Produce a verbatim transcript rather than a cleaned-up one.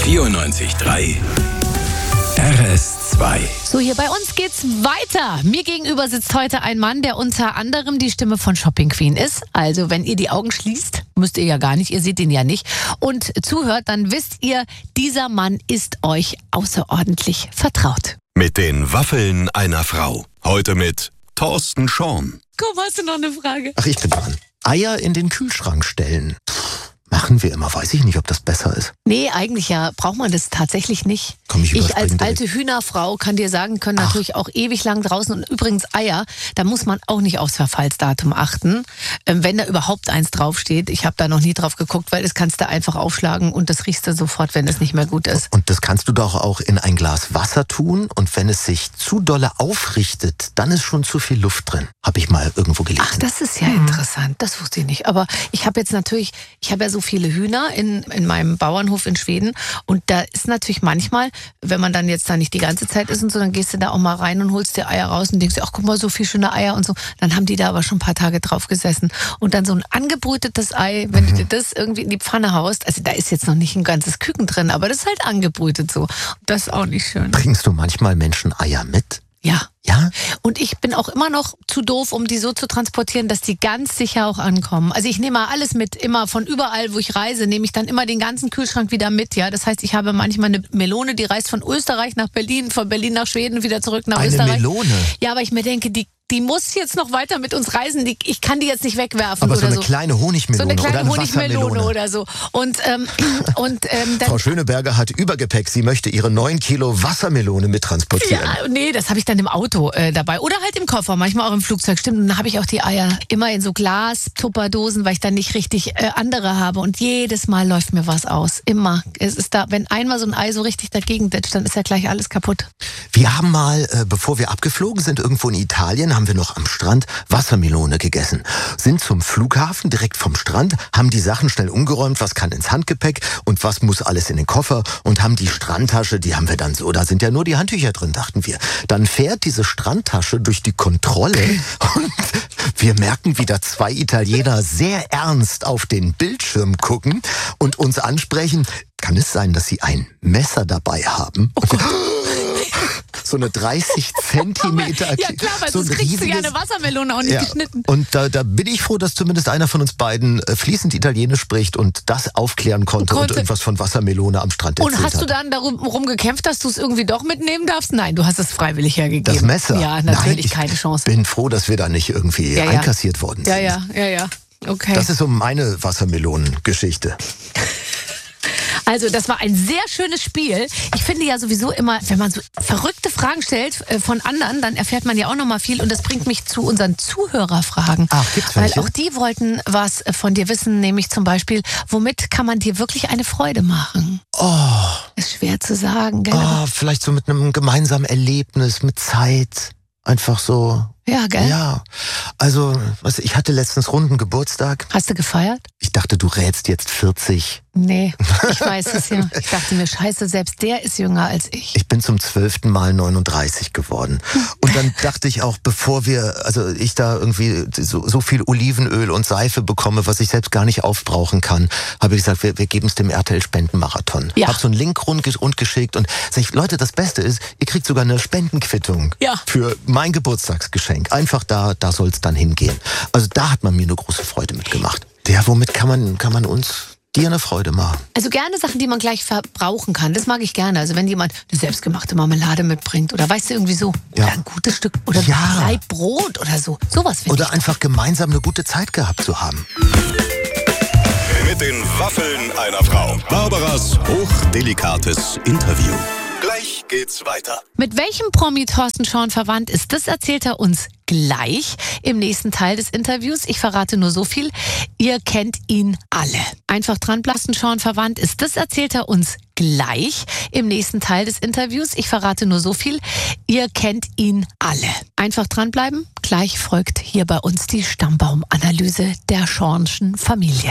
vierundneunzig Komma drei R S zwei. So, hier bei uns geht's weiter. Mir gegenüber sitzt heute ein Mann, der unter anderem die Stimme von Shopping Queen ist. Also, wenn ihr die Augen schließt, müsst ihr ja gar nicht, ihr seht ihn ja nicht, und zuhört, dann wisst ihr, dieser Mann ist euch außerordentlich vertraut. Mit den Waffeln einer Frau. Heute mit Thorsten Schorn. Komm, hast du noch eine Frage? Ach, ich bin dran. Eier in den Kühlschrank stellen. Machen wir immer. Weiß ich nicht, ob das besser ist. Nee, eigentlich ja, braucht man das tatsächlich nicht. Komm, ich ich als überspringe alte Hühnerfrau kann dir sagen, können Ach. natürlich auch ewig lang draußen. Und übrigens Eier, da muss man auch nicht aufs Verfallsdatum achten. Ähm, wenn da überhaupt eins draufsteht. Ich habe da noch nie drauf geguckt, weil das kannst du einfach aufschlagen und das riechst du sofort, wenn es nicht mehr gut ist. Und das kannst du doch auch in ein Glas Wasser tun. Und wenn es sich zu dolle aufrichtet, dann ist schon zu viel Luft drin. Habe ich mal irgendwo gelesen. Ach, das ist ja mhm. interessant. Das wusste ich nicht. Aber ich habe jetzt natürlich, ich habe ja so viele Hühner in, in meinem Bauernhof in Schweden. Und da ist natürlich manchmal, wenn man dann jetzt da nicht die ganze Zeit ist und so, dann gehst du da auch mal rein und holst dir Eier raus und denkst dir, ach guck mal, so viele schöne Eier und so. Dann haben die da aber schon ein paar Tage drauf gesessen. Und dann so ein angebrütetes Ei, wenn mhm. du dir das irgendwie in die Pfanne haust, also da ist jetzt noch nicht ein ganzes Küken drin, aber das ist halt angebrütet so. Das ist auch nicht schön. Bringst du manchmal Menschen Eier mit? Ja. Ja? Und ich bin auch immer noch zu doof, um die so zu transportieren, dass die ganz sicher auch ankommen. Also ich nehme mal alles mit, immer von überall, wo ich reise, nehme ich dann immer den ganzen Kühlschrank wieder mit. Ja, das heißt, ich habe manchmal eine Melone, die reist von Österreich nach Berlin, von Berlin nach Schweden, wieder zurück nach Eine Österreich. Eine Melone? Ja, aber ich mir denke, die die muss jetzt noch weiter mit uns reisen. Die, ich kann die jetzt nicht wegwerfen. Aber oder so eine so. kleine Honigmelone so eine kleine oder eine Honigmelone Wassermelone oder so. Und, ähm, und ähm, dann, Frau Schöneberger hat Übergepäck. Sie möchte ihre neun Kilo Wassermelone mittransportieren. Ja, nee, das habe ich dann im Auto äh, dabei. Oder halt im Koffer, manchmal auch im Flugzeug. Stimmt, und dann habe ich auch die Eier immer in so Glas-Tupperdosen, weil ich dann nicht richtig äh, andere habe. Und jedes Mal läuft mir was aus. Immer. Es ist da, wenn einmal so ein Ei so richtig dagegen ditcht, dann ist ja gleich alles kaputt. Wir haben mal, äh, bevor wir abgeflogen sind, irgendwo in Italien, haben wir noch am Strand Wassermelone gegessen. Sind zum Flughafen, direkt vom Strand, haben die Sachen schnell umgeräumt, was kann ins Handgepäck und was muss alles in den Koffer, und haben die Strandtasche, die haben wir dann so, da sind ja nur die Handtücher drin, dachten wir. Dann fährt diese Strandtasche durch die Kontrolle und wir merken, wie da zwei Italiener sehr ernst auf den Bildschirm gucken und uns ansprechen. Kann es sein, dass sie ein Messer dabei haben? Oh Gott. So eine dreißig Zentimeter. Ja klar, weil so sonst ein kriegst du ja riesiges- eine Wassermelone auch nicht Ja. geschnitten. Und da, da bin ich froh, dass zumindest einer von uns beiden äh, fließend Italienisch spricht und das aufklären konnte, Konnte. und irgendwas von Wassermelone am Strand erzählt Und hast hat. du dann darum rum gekämpft, dass du es irgendwie doch mitnehmen darfst? Nein, du hast es freiwillig hergegeben. Das Messer? Ja, Nein, natürlich, ich keine Chance. bin froh, dass wir da nicht irgendwie Ja, ja. einkassiert worden sind. Ja, ja, ja, ja. Okay. Das ist so meine Wassermelonengeschichte. Also das war ein sehr schönes Spiel. Ich finde ja sowieso immer, wenn man so verrückte Fragen stellt äh, von anderen, dann erfährt man ja auch noch mal viel. Und das bringt mich zu unseren Zuhörerfragen. Ach, gibt's Weil welche? auch die wollten was von dir wissen, nämlich zum Beispiel, womit kann man dir wirklich eine Freude machen? Oh, Ist schwer zu sagen, gell? oh, vielleicht so mit einem gemeinsamen Erlebnis, mit Zeit. Einfach so. Ja, gell? Ja, also was, ich hatte letztens runden Geburtstag. Hast du gefeiert? Ich dachte, du rätst jetzt vierzig. Nee, ich weiß es ja. Ich dachte mir, scheiße, selbst der ist jünger als ich. Ich bin zum zwölften Mal neununddreißig geworden. Und dann dachte ich auch, bevor wir, also ich da irgendwie so, so viel Olivenöl und Seife bekomme, was ich selbst gar nicht aufbrauchen habe ich gesagt, wir, wir geben es dem R T L-Spendenmarathon. Ja. Hab so einen Link rund, rundgeschickt und sag ich, Leute, das Beste ist, ihr kriegt sogar eine Spendenquittung Ja. für mein Geburtstagsgeschenk. Einfach da, da soll es dann hingehen. Also da hat man mir eine große Freude mitgemacht. Ja, womit kann man, kann man uns dir eine Freude machen? Also gerne Sachen, die man gleich verbrauchen kann. Das mag ich gerne. Also wenn jemand eine selbstgemachte Marmelade mitbringt oder weißt du, irgendwie so. Ja. Oder ein gutes Stück oder Ja. ein Laib Brot oder so. Sowas finde ich. Oder einfach gemeinsam eine gute Zeit gehabt zu haben. Mit den Waffeln einer Frau. Barbaras hochdelikates Interview. Gleich geht's weiter. Mit welchem Promi Thorsten Schorn verwandt ist, das erzählt er uns gleich im nächsten Teil des Interviews. Ich verrate nur so viel. Ihr kennt ihn alle. Einfach dranbleiben, Schorn verwandt ist, das erzählt er uns gleich im nächsten Teil des Interviews. Ich verrate nur so viel. Ihr kennt ihn alle. Einfach dranbleiben. Gleich folgt hier bei uns die Stammbaumanalyse der Schornschen Familie.